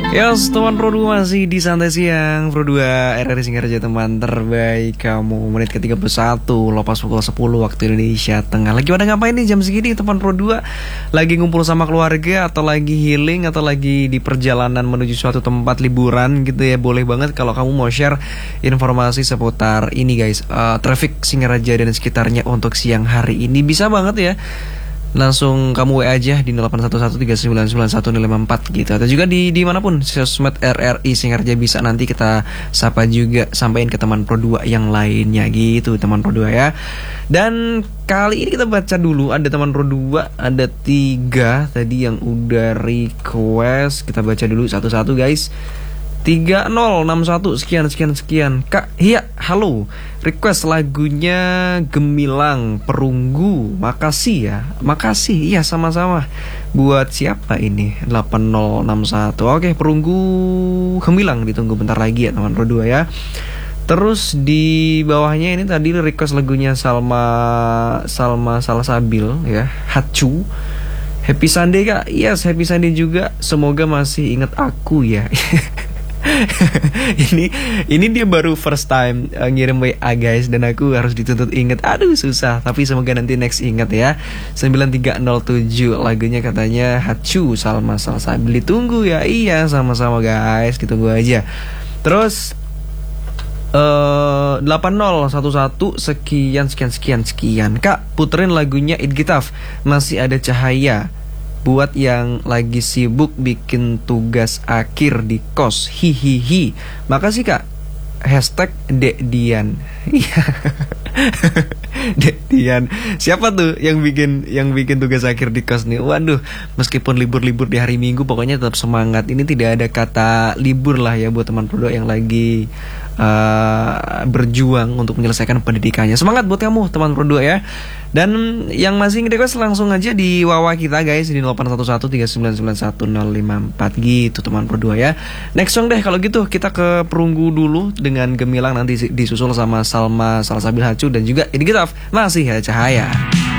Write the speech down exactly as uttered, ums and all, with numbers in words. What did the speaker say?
Yes, teman Pro dua masih di Santai Siang Pro dua R R I Singaraja, teman terbaik kamu. Menit ke tiga puluh satu, lepas pukul sepuluh waktu Indonesia Tengah. Lagi pada ngapain nih jam segini teman Pro dua? Lagi ngumpul sama keluarga, atau lagi healing, atau lagi di perjalanan menuju suatu tempat liburan gitu ya. Boleh banget kalau kamu mau share informasi seputar ini guys, uh, traffic Singaraja dan sekitarnya untuk siang hari ini. Bisa banget ya, langsung kamu W A aja di nol delapan satu satu tiga sembilan sembilan satu nol lima empat gitu, atau juga di dimanapun sosmed R R I Singaraja bisa nanti kita sapa juga, sampaikan ke teman Pro dua yang lainnya gitu teman Pro dua ya. Dan kali ini kita baca dulu, ada teman Pro dua, ada tiga tadi yang udah request. Kita baca dulu satu-satu guys. Tiga nol enam satu sekian sekian sekian. Kak Hia, halo, request lagunya Gemilang Perunggu. Makasih ya, makasih. Iya sama-sama. Buat siapa ini? Delapan nol enam satu. Oke, Perunggu Gemilang ditunggu bentar lagi ya teman Pro dua ya. Terus di bawahnya ini tadi request lagunya Salma Salma Salsabil ya, Hacu. Happy Sunday Kak. Yes, Happy Sunday juga. Semoga masih ingat aku ya. ini ini dia baru first time uh, ngirim W A guys, dan aku harus dituntut inget. Aduh susah, tapi semoga nanti next inget ya. Sembilan tiga nol tujuh lagunya katanya Hacu Salma Salsabil, ditunggu ya. Iya sama-sama guys, ditunggu aja. Terus uh, delapan nol satu satu sekian sekian sekian sekian. Kak, puterin lagunya Id Gitaf Masih Ada Cahaya buat yang lagi sibuk bikin tugas akhir di kos. Hihihi. Makasih Kak. Hashtag Dek Dian. Dek Dian. Siapa tuh yang bikin yang bikin tugas akhir di kos nih? Waduh, meskipun libur-libur di hari Minggu, pokoknya tetap semangat. Ini tidak ada kata libur lah ya buat teman Pro dua yang lagi uh, berjuang untuk menyelesaikan pendidikannya. Semangat buat kamu teman Pro dua ya. Dan yang masih request langsung aja di wawa kita guys, di nol delapan satu satu tiga sembilan sembilan satu nol lima empat gitu teman Pro dua ya. Next song deh kalau gitu, kita ke Perunggu dulu dengan Gemilang, nanti disusul sama Salma Salsabil Hacu dan juga Id Gitaf Masih Ada Cahaya.